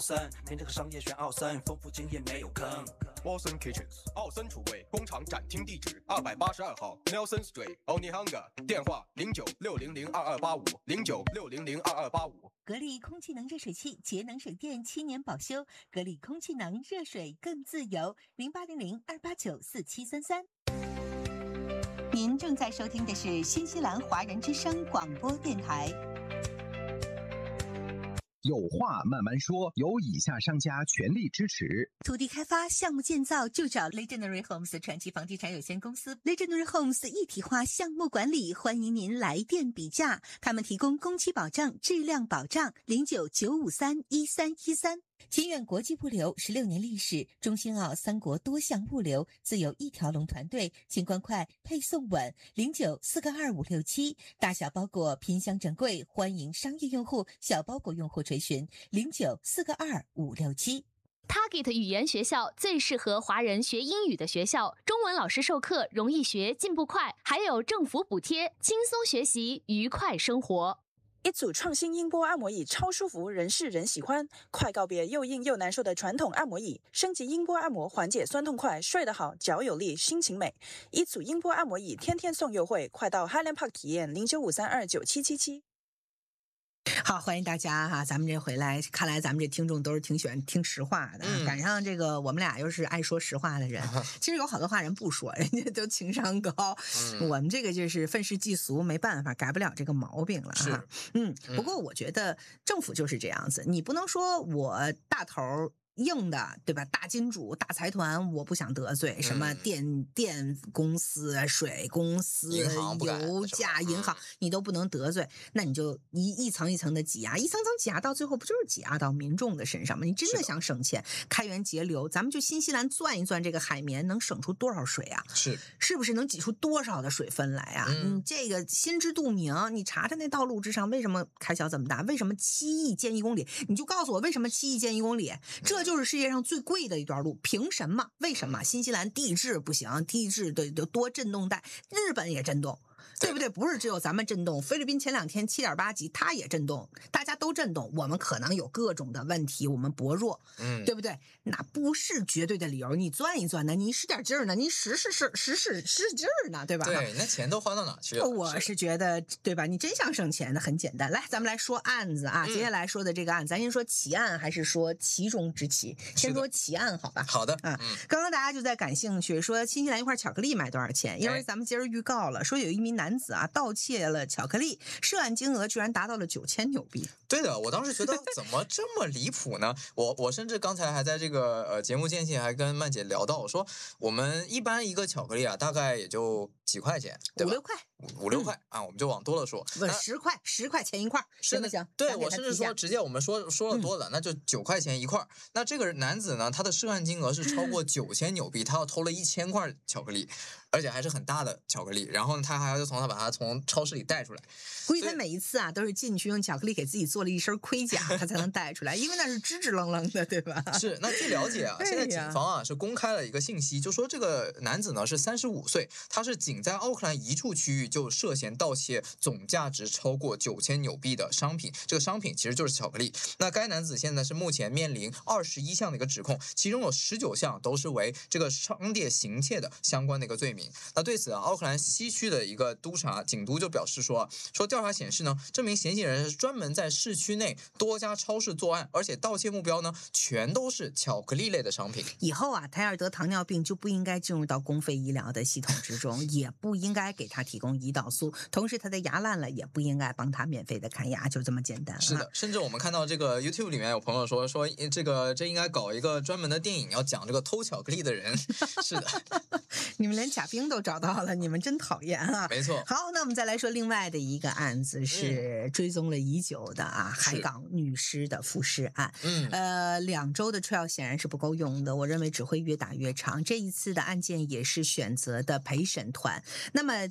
凭这个商业选奥森，丰富经验没有坑。 Watson Kitchens 奥森厨卫工厂展厅地址282号 Nelson Street Onehunga 电话0960022285 格力空气能热水器节能省电7年保修，格力空气能热水更自由，0800-289-4733。您正在收听的是新西兰华人之声广播电台。 有话慢慢说，由以下商家全力支持。 土地开发项目建造就找 Legendary Homes 传奇房地产有限公司。Legendary Homes 一体化项目管理，欢迎您来电比价。他们提供工期保障、质量保障，09-953-1313。金苑国际物流16年历史，中兴澳3国多项物流，自有一条龙团队，清关快，配送稳，09-422-567。大小包裹拼箱整柜，欢迎商业用户、小包裹用户垂询，09-422-567。 Target 语言学校最适合华人学英语的学校，中文老师授课容易学，进步快，还有政府补贴，轻松学习，愉快生活。 一组创新音波按摩椅超舒服，人是人喜欢。快告别又硬又难受的传统按摩椅，升级音波按摩，缓解酸痛快，睡得好，脚有力，心情美。一组音波按摩椅天天送优惠，快到 Highland Park 体验0953297777。 好，欢迎大家哈，咱们这回来，看来咱们这听众都是挺喜欢听实话的，赶上这个我们俩又是爱说实话的人。其实有好多话人不说，人家都情商高，我们这个就是愤世嫉俗，没办法，改不了这个毛病了哈。不过我觉得政府就是这样子，你不能说我大头硬的，对吧？大金主、大财团，我不想得罪什么电公司、水公司、油价、银行，你都不能得罪。那你就一层一层的挤压，一层层挤压到最后，不就是挤压到民众的身上吗？你真的想省钱、开源节流，咱们就新西兰钻一钻这个海绵，能省出多少水啊？是不是能挤出多少的水分来啊？你这个心知肚明，你查查那道路之上为什么开销这么大？为什么7亿建1公里？你就告诉我为什么7亿建1公里？这就是世界上最贵的一段路，凭什么？为什么？新西兰地质不行，地质的多震动带，日本也震动。对不对？不是只有咱们震动，菲律宾前2天7.8级，它也震动，大家都震动。我们可能有各种的问题，我们薄弱，对不对？那不是绝对的理由。你钻一钻呢，你使点劲儿呢，你使劲儿呢，对吧？ 对，那钱都花到哪去了？ 我是觉得，对吧？你真想省钱的，很简单。来，咱们来说案子啊。接下来说的这个案子，咱先说奇案还是说其中之奇？先说奇案，好吧？ 好的啊。刚刚大家就在感兴趣，说新西兰一块巧克力卖多少钱？因为咱们今儿预告了，说有一名男子啊盗窃了巧克力，涉案金额居然达到了9000纽币。 对的，我当时觉得怎么这么离谱呢？我甚至刚才还在这个节目间隙还跟曼姐聊到，我说我们一般一个巧克力啊，大概也就几块钱，对吧？五六块啊，我们就往多了说， 不10块钱一块，行不行？ 对，我甚至说直接我们说了多了，那就9块钱一块。那这个男子呢，他的涉案金额是超过9000纽币，他要偷了1000块巧克力，而且还是很大的巧克力。然后呢，他还要把它从超市里带出来。 估计他每一次啊都是进去用巧克力给自己做了一身盔甲，他才能带出来，因为那是支棱棱的，对吧？ 是。那据了解啊，现在警方啊是公开了一个信息，就说这个男子呢是35岁，他是仅在奥克兰一处区域就涉嫌盗窃总价值超过9000纽币的商品，这个商品其实就是巧克力。那该男子现在是目前面临21项的一个指控，其中有19项都是为这个商店行窃的相关的一个罪名。那对此啊，奥克兰西区的一个警督就表示说调查显示呢，这名嫌疑人是专门在市区内多家超市作案，而且盗窃目标呢全都是巧克力类的商品。 以后啊，他要是得糖尿病就不应该进入到公费医疗的系统之中，也不应该给他提供胰岛素，同时他的牙烂了也不应该帮他免费的看牙，就这么简单。 是的，甚至我们看到这个 YouTube 里面有朋友说这应该搞一个专门的电影，要讲这个偷巧克力的人。是的， 你们连贾冰都找到了，你们真讨厌啊！ 没错。 好，那我们再来说另外的一个案子，是追踪了已久的海港女尸的浮尸案。2周的 trial 显然是不够用的，我认为只会越打越长。这一次的案件也是选择的陪审团，那么积了几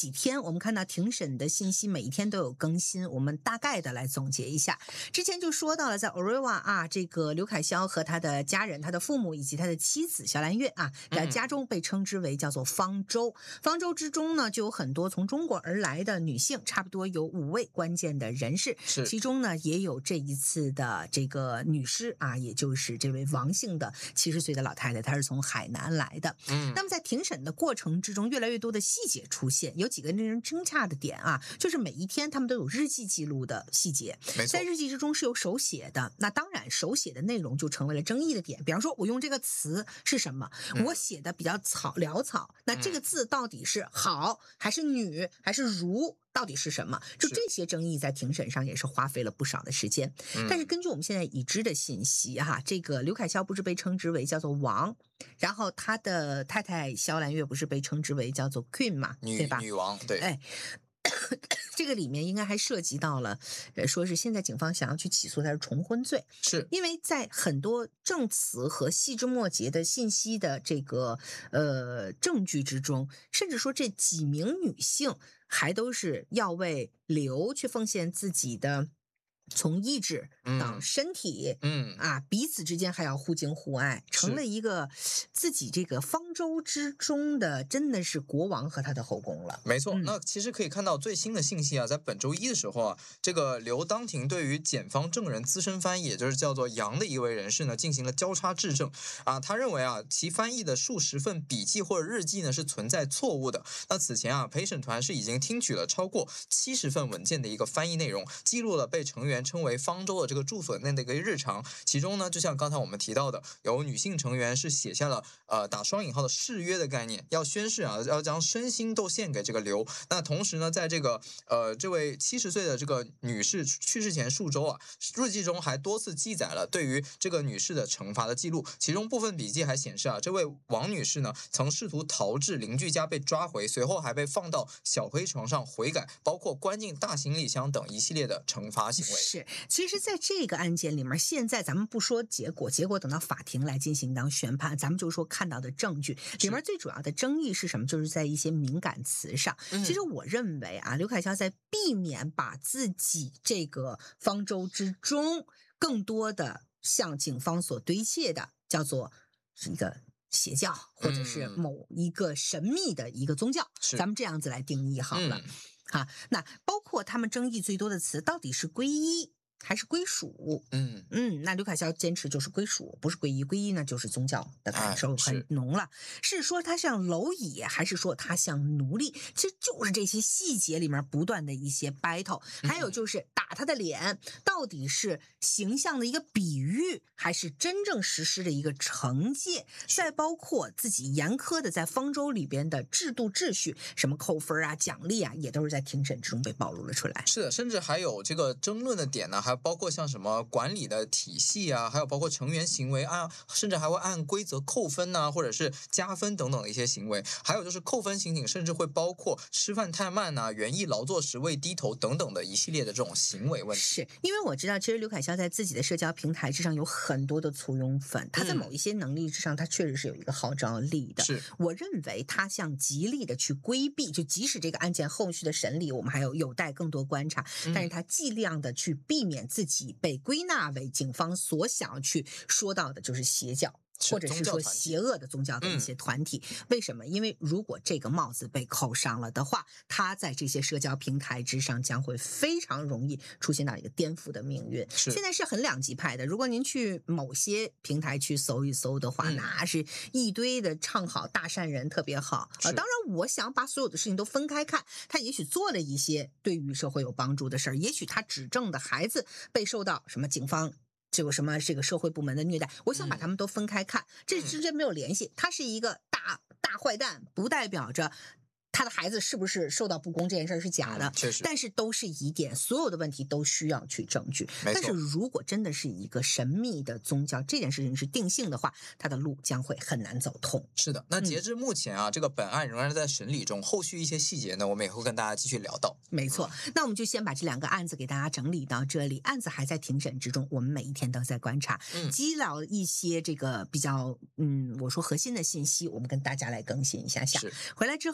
几天我们看到庭审的信息每一天都有更新，我们大概的来总结一下。之前就说到了，在 Orewa 啊，这个刘凯霄和他的家人、他的父母以及他的妻子肖兰月啊，在家中被称之为叫做方舟。方舟之中呢，就有很多从中国而来的女性，差不多有5位关键的人士，其中呢也有这一次的这个女尸啊，也就是这位王姓的70岁的老太太，她是从海南来的。那么在庭审的过程之中，越来越多的细节出现，有几个令人惊诧的点啊，就是每一天他们都有日记记录的细节，在日记之中是有手写的，那当然手写的内容就成为了争议的点。比方说我用这个词是什么，我写的比较潦草，那这个字到底是好还是女还是如，到底是什么？就这些争议在庭审上也是花费了不少的时间。但是根据我们现在已知的信息哈，这个刘凯霄不是被称之为叫做王，然后他的太太肖兰月不是被称之为叫做 Queen 嘛，对吧？ 女王，对。 哎，这个里面应该还涉及到了，说是现在警方想要去起诉他是重婚罪， 是因为在很多证词和细枝末节的信息的这个证据之中，甚至说这几名女性还都是要为刘去奉献自己的。从意志到身体，彼此之间还要互敬互爱，成了一个自己这个方舟之中的，真的是国王和他的后宫了。 没错，那其实可以看到最新的信息啊，在本周一的时候啊，这个刘当庭对于检方证人资深翻译，也就是叫做杨的一位人士呢，进行了交叉质证啊。他认为啊，其翻译的数十份笔记或者日记呢是存在错误的。那此前啊，陪审团是已经听取了超过70份文件的一个翻译内容，记录了被成员称为方舟的这个住所内的一个日常，其中呢，就像刚才我们提到的，有女性成员是写下了打双引号的誓约的概念，要宣誓啊，要将身心都献给这个刘。那同时呢，在这个这位70岁的这个女士去世前数周啊，日记中还多次记载了对于这个女士的惩罚的记录，其中部分笔记还显示啊，这位王女士呢曾试图逃至邻居家被抓回，随后还被放到小黑床上悔改，包括关进大行李箱等一系列的惩罚行为。 是，其实在这个案件里面，现在咱们不说结果等到法庭来进行当宣判，咱们就说看到的证据里面最主要的争议是什么？就是在一些敏感词上。其实我认为啊，刘凯霄在避免把自己这个方舟之中更多的向警方所堆砌的叫做是一个邪教，或者是某一个神秘的一个宗教，咱们这样子来定义好了。那包括他们争议最多的词到底是皈依还是归属？那刘凯霄坚持就是归属，不是皈依。皈依呢，就是宗教的感受很浓了。是说他像蝼蚁，还是说他像奴隶？其实就是这些细节里面不断的一些 battle。还有就是打他的脸，到底是形象的一个比喻，还是真正实施的一个惩戒？再包括自己严苛的在方舟里边的制度秩序，什么扣分啊、奖励啊，也都是在庭审之中被暴露了出来。 是的，甚至还有这个争论的点呢，还包括像什么管理的体系啊，还有包括成员行为啊，甚至还会按规则扣分啊，或者是加分等等的一些行为。还有就是扣分刑警甚至会包括吃饭太慢啊、园艺劳作时未低头等等的一系列的这种行为问题。 是因为我知道，其实刘凯霄在自己的社交平台之上有很多的簇拥粉，他在某一些能力之上，他确实是有一个号召力的。 是， 我认为他想极力的去规避，就即使这个案件后续的审理，我们还有待更多观察，但是他尽量的去避免自己被归纳为警方所想要去说到的就是邪教。或者是说邪恶的宗教的一些团体，为什么？因为如果这个帽子被扣上了的话，他在这些社交平台之上将会非常容易出现到一个颠覆的命运。现在是很两极派的，如果您去某些平台去搜一搜的话，那是一堆的唱好大善人特别好。当然我想把所有的事情都分开看，他也许做了一些对于社会有帮助的事儿，也许他指证的孩子被受到什么警方这个什么这个社会部门的虐待，我想把他们都分开看，这之间没有联系。他是一个大坏蛋，不代表着他的孩子是不是受到不公这件事是假的， 确实， 但是都是疑点，所有的问题都需要去证据。但是如果真的是一个神秘的宗教，这件事情是定性的话，他的路将会很难走通。 是的，那截至目前啊，这个本案仍然在审理中，后续一些细节呢，我们也会跟大家继续聊到。 没错，那我们就先把这两个案子给大家整理到这里。案子还在庭审之中，我们每一天都在观察，积累一些这个比较我说核心的信息，我们跟大家来更新一下。回来之后的话，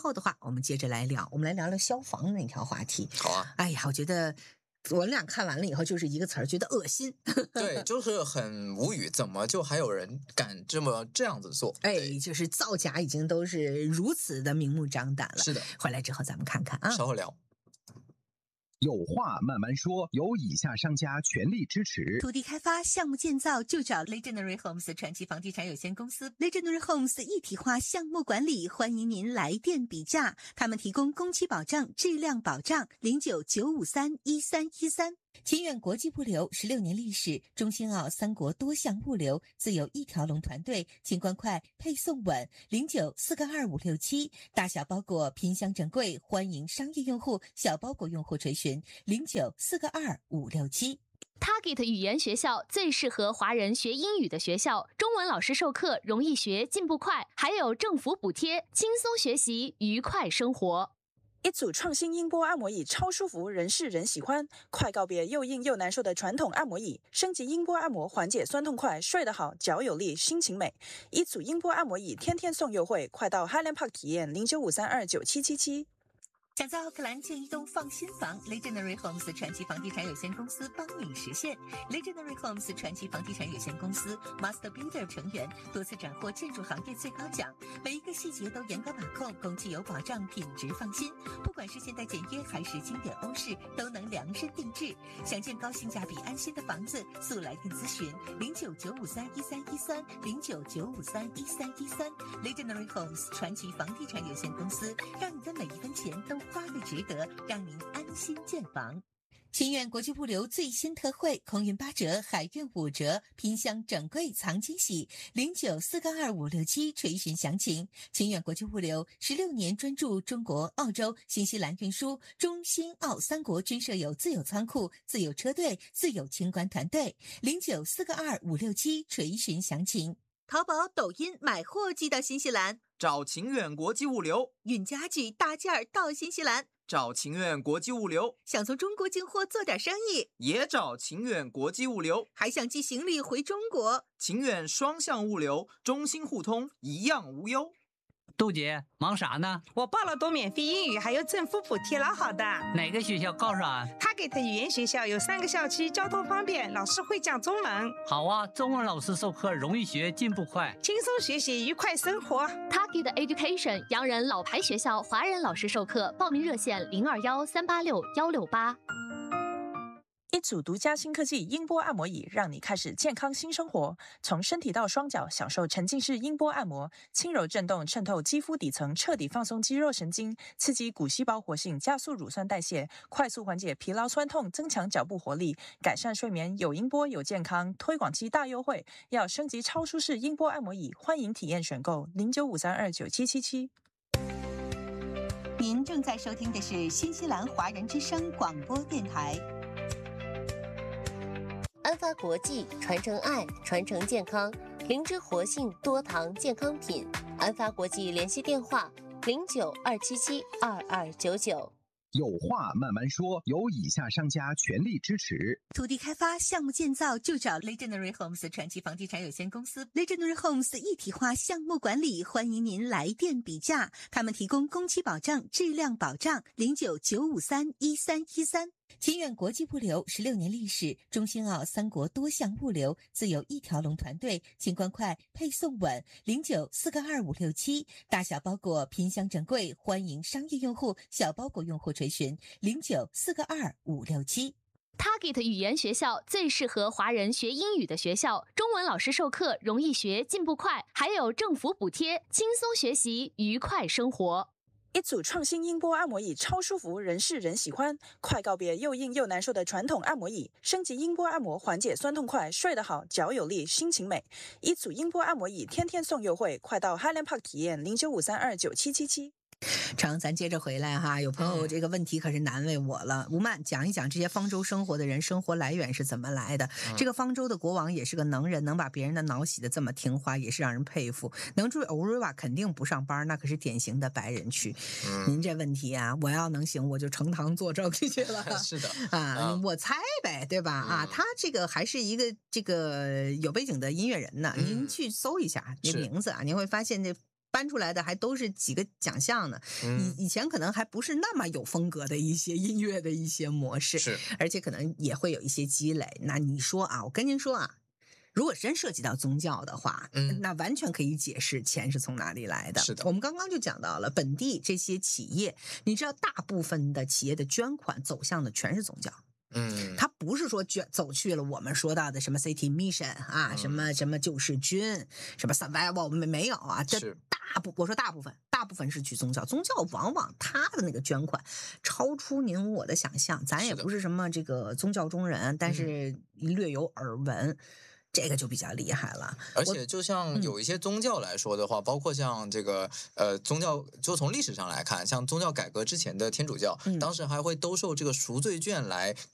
我们接着来聊，我们来聊聊消防的那条话题。 好啊。 哎呀，我觉得我们俩看完了以后就是一个词儿，觉得恶心。 对，就是很无语，怎么就还有人敢这样子做？ 哎，就是造假已经都是如此的明目张胆了。 是的， 回来之后咱们看看啊， 稍后聊。 有话慢慢说，由以下商家全力支持。 土地开发项目建造就找 Legendary Homes 传奇房地产有限公司。Legendary Homes 一体化项目管理，欢迎您来电比价。他们提供工期保障、质量保障，09-953-1313。清远国际物流16年历史，中兴澳三国多项物流，自有一条龙团队，清关快，配送稳，09-422-567。大小包裹拼箱整柜，欢迎商业用户、小包裹用户垂询，09-422-567。 Target 语言学校最适合华人学英语的学校，中文老师授课容易学，进步快，还有政府补贴，轻松学习，愉快生活。 一组创新音波按摩椅超舒服，人是人喜欢。快告别又硬又难受的传统按摩椅，升级音波按摩，缓解酸痛快，睡得好，脚有力，心情美。一组音波按摩椅天天送优惠，快到 Highland Park 体验0953297777。 想在奥克兰建一栋放心房 ，Legendary Homes 传奇房地产有限公司帮你实现。Legendary Homes 传奇房地产有限公司 Master Builder 成员，多次斩获建筑行业最高奖，每一个细节都严格把控，工期有保障，品质放心。不管是现代简约还是经典欧式，都能量身定制。想建高性价比安心的房子，速来电咨询09-953-1313，09-953-1313。Legendary Homes 传奇房地产有限公司，让你的每一分钱都花个值得，让您安心建房。清远国际物流最新特惠，空运8折，海运5折，拼箱整柜藏惊喜，09-422-567垂询详情。清远国际物流16年专注中国、澳洲、新西兰运输，中新澳三国均设有自有仓库、自有车队、自有清关团队，09-422-567垂询详情。淘宝、抖音买货寄到新西兰， 找晴远国际物流； 运家具大件儿到新西兰， 找晴远国际物流； 想从中国进货做点生意， 也找晴远国际物流； 还想寄行李回中国， 晴远双向物流，中新互通，一样无忧。 杜姐，忙啥呢？ 我报了多免费英语，还有政府补贴，老好的。 哪个学校告诉俺 ？Target 语言学校有3个校区，交通方便，老师会讲中文。 好啊，中文老师授课容易学，进步快， 轻松学习，愉快生活。 Target Education 洋人老牌学校，华人老师授课，报名热线021-386-168。 一组独家新科技音波按摩椅，让你开始健康新生活。从身体到双脚，享受沉浸式音波按摩，轻柔震动渗透肌肤底层，彻底放松肌肉神经，刺激骨细胞活性，加速乳酸代谢，快速缓解疲劳酸痛，增强脚部活力，改善睡眠。有音波有健康，推广期大优惠，要升级超舒适音波按摩椅，欢迎体验选购0953297777。 您正在收听的是新西兰华人之声广播电台。 安发国际，传承爱，传承健康，灵芝活性多糖健康品。安发国际联系电话09-277-2299。 有话慢慢说，由以下商家全力支持。 土地开发项目建造就找 Legendary Homes 传奇房地产有限公司。Legendary Homes 一体化项目管理，欢迎您来电比价。他们提供工期保障、质量保障，09-953-1313。清远国际物流16年历史，中兴澳三国多项物流，自有一条龙团队，清关快，配送稳，09-422-567。大小包裹拼箱整柜，欢迎商业用户、小包裹用户垂询09-422-567。 Target 语言学校最适合华人学英语的学校，中文老师授课容易学，进步快，还有政府补贴，轻松学习，愉快生活。 一组创新音波按摩椅超舒服，人是人喜欢。快告别又硬又难受的传统按摩椅，升级音波按摩，缓解酸痛快，睡得好，脚有力，心情美。一组音波按摩椅天天送优惠，快到 Highland Park 体验0953297777。 成，咱接着回来哈。有朋友这个问题可是难为我了。吴曼讲一讲这些方舟生活的人生活来源是怎么来的。这个方舟的国王也是个能人，能把别人的脑洗得这么听话，也是让人佩服。能住欧瑞瓦肯定不上班，那可是典型的白人区。您这问题啊，我要能行，我就呈堂作证去了。 是的啊，我猜呗，对吧？啊，他这个还是一个这个有背景的音乐人呢。您去搜一下这名字啊，您会发现这搬出来的还都是几个奖项呢。以前可能还不是那么有风格的一些音乐的一些模式， 是， 而且可能也会有一些积累。那你说啊，我跟您说啊。如果真涉及到宗教的话，那完全可以解释钱是从哪里来的。 是的， 我们刚刚就讲到了本地这些企业，你知道大部分的企业的捐款走向的全是宗教。它不是说走去了我们说到的什么 City Mission 啊，什么救世军，什么 Survival， 我们没有啊。我说大部分是去宗教，宗教往往它的那个捐款超出您我的想象。咱也不是什么这个宗教中人，但是略有耳闻。这个就比较厉害了， 而且就像有一些宗教来说的话，包括像这个宗教，就从历史上来看，像宗教改革之前的天主教，当时还会兜售这个赎罪券来